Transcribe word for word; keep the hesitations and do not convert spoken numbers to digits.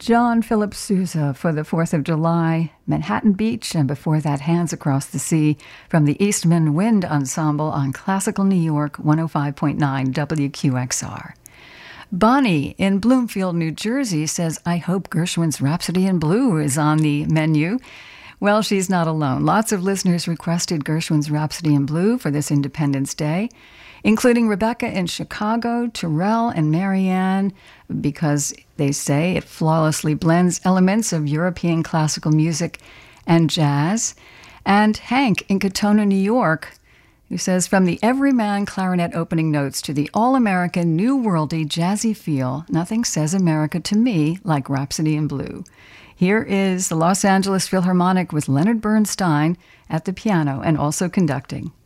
John Philip Sousa for the fourth of July, Manhattan Beach, and before that, Hands Across the Sea from the Eastman Wind Ensemble on Classical New York one oh five point nine W Q X R. Bonnie in Bloomfield, New Jersey says, I hope Gershwin's Rhapsody in Blue is on the menu. Well, she's not alone. Lots of listeners requested Gershwin's Rhapsody in Blue for this Independence Day, including Rebecca in Chicago, Terrell and Marianne, because they say it flawlessly blends elements of European classical music and jazz, and Hank in Katona, New York, who says, from the everyman clarinet opening notes to the all-American, new worldy, jazzy feel, nothing says America to me like Rhapsody in Blue. Here is the Los Angeles Philharmonic with Leonard Bernstein at the piano and also conducting.